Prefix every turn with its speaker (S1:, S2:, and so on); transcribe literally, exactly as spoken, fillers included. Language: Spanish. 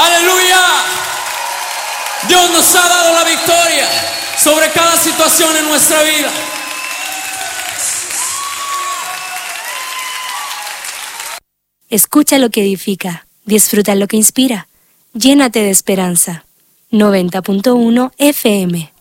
S1: Aleluya. Dios nos ha dado la victoria sobre cada situación en nuestra vida.
S2: Escucha lo que edifica, disfruta lo que inspira, llénate de esperanza. noventa punto uno F M